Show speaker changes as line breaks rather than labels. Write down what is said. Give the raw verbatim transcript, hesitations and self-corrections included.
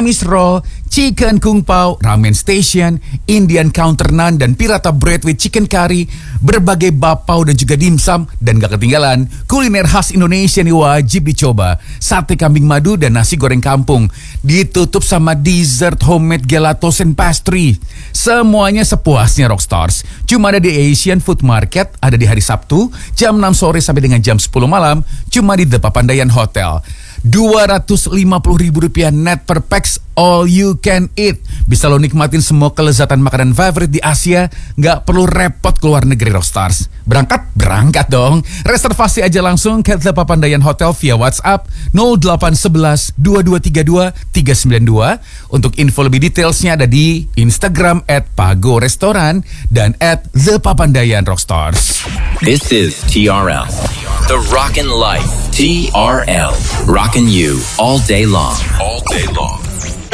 Vietnamese roll, chicken kung pao, ramen station, Indian counter naan, dan pirata bread with chicken curry, berbagai bapau dan juga dimsum, dan gak ketinggalan kuliner khas Indonesia nih wajib dicoba, sate kambing madu dan nasi goreng kampung, ditutup sama dessert homemade gelatos and pastry. Semuanya sepuasnya Rockstars. Cuma ada di Asian Food Market, ada di hari Sabtu jam enam sore sampai dengan jam sepuluh malam, cuma di The Papandayan Hotel. dua ratus lima puluh ribu rupiah net per pax, all you can eat. Bisa lo nikmatin semua kelezatan makanan favorit di Asia, nggak perlu repot keluar negeri Rockstars. Berangkat? Berangkat dong. Reservasi aja langsung ke The Papandayan Hotel via WhatsApp nol delapan satu satu dua dua tiga dua tiga sembilan dua. Untuk info lebih detailsnya ada di Instagram at Pago Restoran dan at The Papandayan Rockstars.
This is T R L, the Rockin' Life. T R L, rockin' you all day long. All day long.